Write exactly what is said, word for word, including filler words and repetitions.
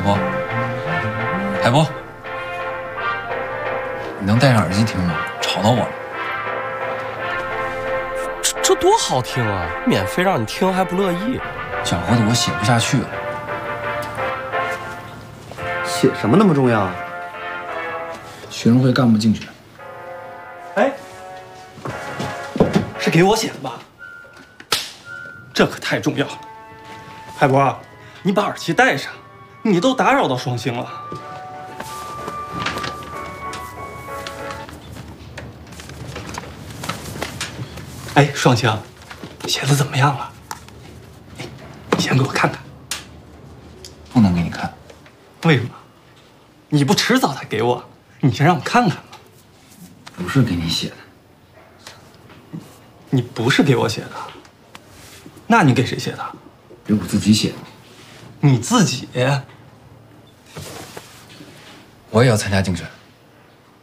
波，海波，你能戴上耳机听吗？吵到我了。 这这多好听啊！免费让你听还不乐意， 搅和的我写不下去了。 写什么那么重要啊？ 学生会干部竞选。 哎，是给我写的吧？这可太重要了。海波，你把耳机戴上，你都打扰到双星了。哎，双星，写的怎么样了？哎，你先给我看看。 不能给你看。 为什么？你不迟早得给我，你先让我看看吧。 不是给你写的。 你不是给我写的，那你给谁写的？ 给我自己写的。 你自己？ 我也要参加竞选。